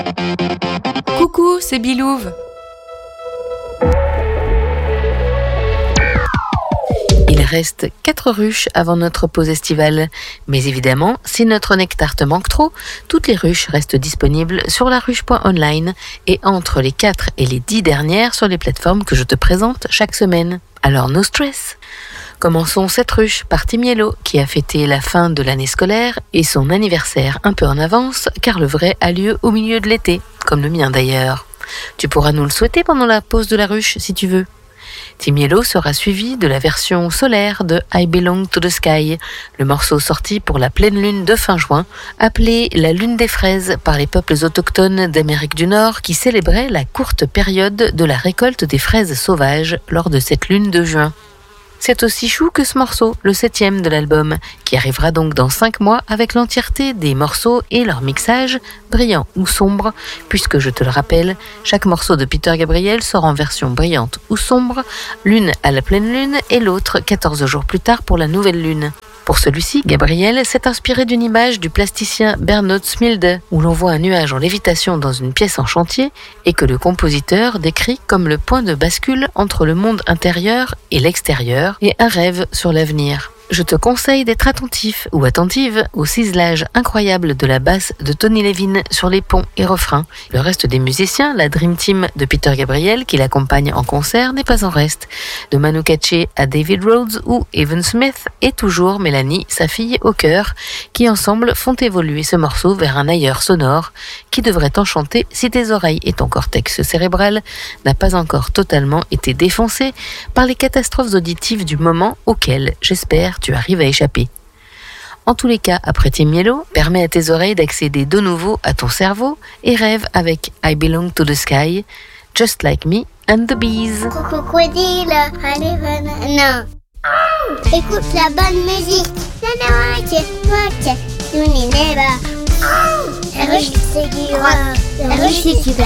Coucou, c'est Bilouve. Il reste 4 ruches avant notre pause estivale. Mais évidemment, si notre nectar te manque trop, toutes les ruches restent disponibles sur laruche.online et entre les 4 et les 10 dernières sur les plateformes que je te présente chaque semaine. Alors no stress. Commençons cette ruche par Timiello, qui a fêté la fin de l'année scolaire et son anniversaire un peu en avance, car le vrai a lieu au milieu de l'été, comme le mien d'ailleurs. Tu pourras nous le souhaiter pendant la pause de la ruche si tu veux. Timiello sera suivi de la version solaire de I Belong to the Sky, le morceau sorti pour la pleine lune de fin juin, appelée la lune des fraises par les peuples autochtones d'Amérique du Nord qui célébraient la courte période de la récolte des fraises sauvages lors de cette lune de juin. C'est aussi chou que ce morceau, le 7e de l'album, qui arrivera donc dans 5 mois avec l'entièreté des morceaux et leur mixage, brillant ou sombre, puisque je te le rappelle, chaque morceau de Peter Gabriel sort en version brillante ou sombre, l'une à la pleine lune et l'autre 14 jours plus tard pour la nouvelle lune. Pour celui-ci, Gabriel s'est inspiré d'une image du plasticien Bernard Smilde, où l'on voit un nuage en lévitation dans une pièce en chantier et que le compositeur décrit comme le point de bascule entre le monde intérieur et l'extérieur et un rêve sur l'avenir. Je te conseille d'être attentif ou attentive au ciselage incroyable de la basse de Tony Levin sur les ponts et refrains. Le reste des musiciens, la Dream Team de Peter Gabriel qui l'accompagne en concert n'est pas en reste. De Manu Katché à David Rhodes ou Evan Smith et toujours Mélanie, sa fille au chœur, qui ensemble font évoluer ce morceau vers un ailleurs sonore qui devrait t'enchanter si tes oreilles et ton cortex cérébral n'a pas encore totalement été défoncé par les catastrophes auditives du moment auxquelles, j'espère, tu arrives à échapper. En tous les cas, après Timiello, permets à tes oreilles d'accéder de nouveau à ton cerveau et rêve avec I Belong to the Sky, Just Like Me and the Bees. Crocodile, allez, banana. Écoute la bonne musique. La ruche, c'est du rock. La ruche, c'est super.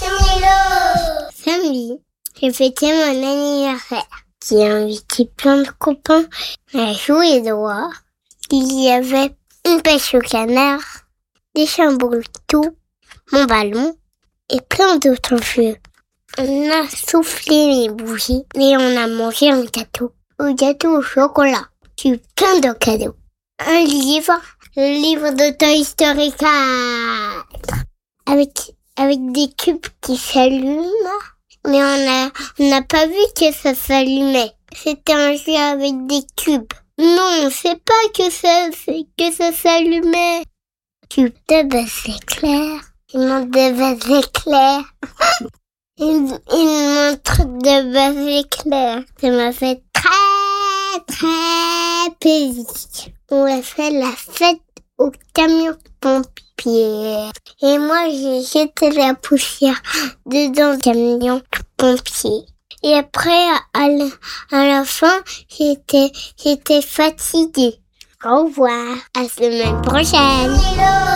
Samedi, j'ai fêté mon anniversaire. J'ai invité plein de copains à jouer dehors. Il y avait une pêche au canard, des chamboule-tout, mon ballon et plein d'autres jeux. On a soufflé les bougies et on a mangé un gâteau au chocolat. J'ai eu plein de cadeaux. Un livre, le livre de Toy Story 4, avec des cubes qui s'allument. Mais on n'a pas vu que ça s'allumait. C'était un jeu avec des cubes. Non, c'est pas que ça s'allumait. Cube de base éclair. Une montre de base éclair. Une montre de base éclair. Ça m'a fait très, très plaisir. On a fait la fête au camion pompier. Et moi, j'ai jeté la poussière dedans le camion pompier. Et après, à la fin, j'étais fatiguée. Au revoir. À la semaine prochaine.